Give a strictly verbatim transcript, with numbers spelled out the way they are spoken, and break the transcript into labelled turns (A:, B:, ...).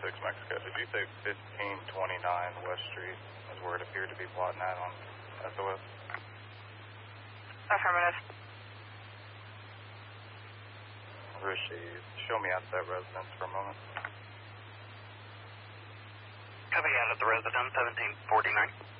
A: six Mexico. Did you say fifteen twenty-nine West Street is where it appeared to be plotting at on S O S?
B: Affirmative.
A: Rishi, show me out that residence for a moment.
B: Copy out at the residence, seventeen forty-nine.